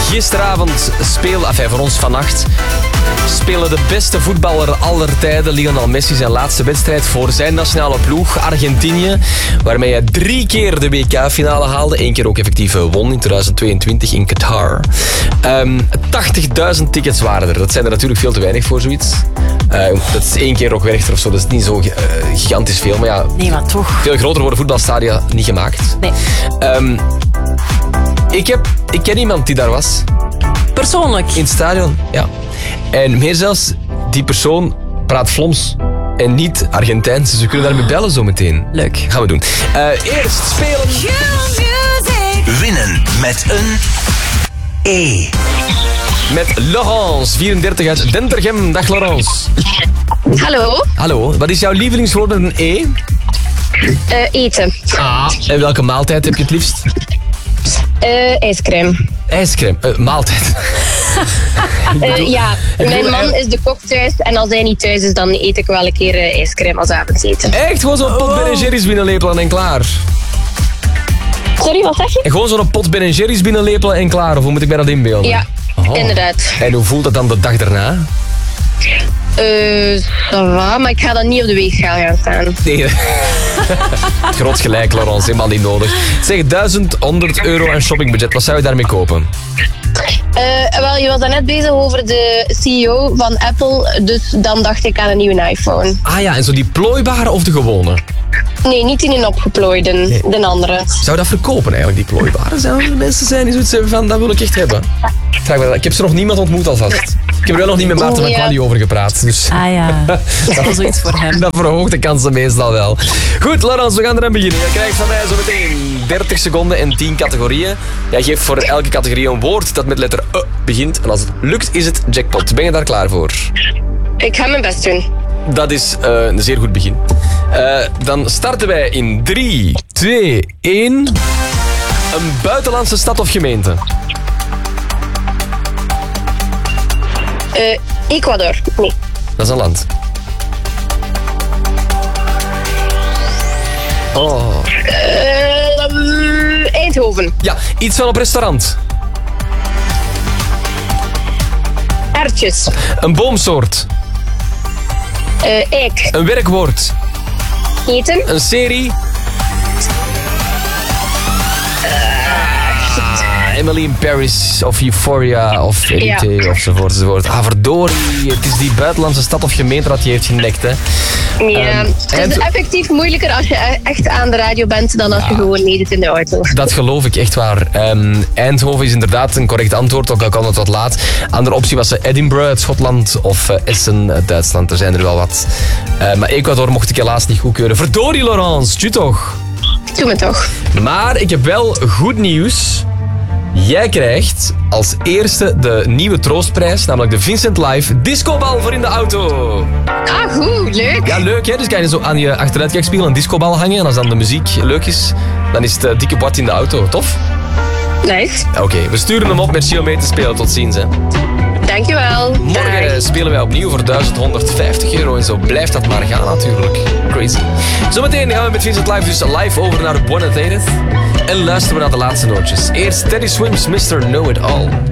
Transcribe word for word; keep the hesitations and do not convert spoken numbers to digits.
gisteravond speelde, enfin voor ons vannacht, speelde de beste voetballer aller tijden, Lionel Messi, zijn laatste wedstrijd voor zijn nationale ploeg, Argentinië, waarmee hij drie keer de W K-finale haalde. Eén keer ook effectief won in twintig tweeëntwintig in Qatar. Um, tachtigduizend tickets waren er. Dat zijn er natuurlijk veel te weinig voor zoiets. Uh, dat is één keer ook Werchter of zo. Dat is niet zo uh, gigantisch veel. Maar ja, nee, maar toch. Veel groter worden voetbalstadia niet gemaakt. Nee. Um, ik, heb, ik ken iemand die daar was. Persoonlijk? In het stadion, ja. En meer zelfs, die persoon praat Vlaams. En niet Argentijns. Dus we kunnen daarmee bellen zo meteen. Leuk. Gaan we doen. Uh, eerst spelen. Winnen met een E. Met Laurence, vierendertig uit Dentergem. Dag Laurence. Hallo. Hallo, wat is jouw lievelingswoord met een E? Uh, eten. Ah. En welke maaltijd heb je het liefst? Uh, ijscrème. Ijscrème, uh, maaltijd. Uh, ja, mijn man is de kok thuis en als hij niet thuis is, dan eet ik wel een keer uh, ijscrème als avondeten. Echt? Gewoon zo'n pot Ben en Jerry's binnenlepelen en klaar? Sorry, wat zeg je? En gewoon zo'n pot Ben en Jerry's binnenlepelen en klaar? Of hoe moet ik mij dat inbeelden? Ja, oh. Inderdaad. En hoe voelt dat dan de dag daarna? Eh, uh, maar ik ga dan niet op de weegschaal gaan staan. Nee. Groot gelijk, Laurence, helemaal niet nodig. Zeg, duizend honderd euro aan shoppingbudget, wat zou je daarmee kopen? Uh, wel, je was net bezig over de C E O van Apple, dus dan dacht ik aan een nieuwe iPhone. Ah ja, en zo die plooibare of de gewone? Nee, niet in een opgeplooide, nee. De andere. Zou dat verkopen eigenlijk, die plooibare? Zouden er mensen zijn die zoiets hebben van, dat wil ik echt hebben? Vraag me dat. Ik heb ze nog niemand ontmoet alvast. Ik heb er wel nog niet met Maarten van Quali over gepraat. Dus. Ah ja, dat was zoiets voor hem. Dat verhoogt de kansen meestal wel. Goed, Laurence, we gaan eraan beginnen. Je krijgt van mij zo meteen dertig seconden en tien categorieën. Jij geeft voor elke categorie een woord dat met letter E begint. En als het lukt, is het jackpot. Ben je daar klaar voor? Ik ga mijn best doen. Dat is uh, een zeer goed begin. Uh, dan starten wij in drie, twee, één. Een buitenlandse stad of gemeente? Uh, Ecuador. Nee. Dat is een land. Oh. Uh, Eindhoven. Ja, iets van op restaurant. Erwtjes. Een boomsoort. Uh, eik. Een werkwoord. Eten. Een serie. Ah, Emily in Paris of Euphoria of Elite ja. ofzovoort enzovoort. Ah, verdorie. Het is die buitenlandse stad of gemeente dat je heeft genekt, hè. Ja, um, het is effectief moeilijker als je echt aan de radio bent dan als ja. je gewoon meedoet in de auto. Dat geloof ik echt waar. Um, Eindhoven is inderdaad een correct antwoord, ook al kan het wat laat. Andere optie was Edinburgh uit Schotland of uh, Essen uit Duitsland. Er zijn er wel wat. Uh, maar Ecuador mocht ik helaas niet goedkeuren. Verdorie, Laurence, tju toch? Doe me toch. Maar ik heb wel goed nieuws. Jij krijgt als eerste de nieuwe troostprijs, namelijk de Vincent Live discobal voor in de auto. Ah, goed, leuk. Ja, leuk hè. Dus kan je zo aan je achteruitkijkspiegel een discobal hangen. En als dan de muziek leuk is, dan is het uh, dikke bord in de auto. Tof? Nice. Oké, okay, we sturen hem op met Gio mee te spelen. Tot ziens hè. Dankjewel. Morgen Dag. spelen wij opnieuw voor duizend honderdvijftig euro. En zo blijft dat maar gaan natuurlijk. Crazy. Zometeen gaan we met Vincent Live dus live over naar Buenos Aires. En luisteren we naar de laatste nootjes. Eerst Teddy Swims, mister Know It All.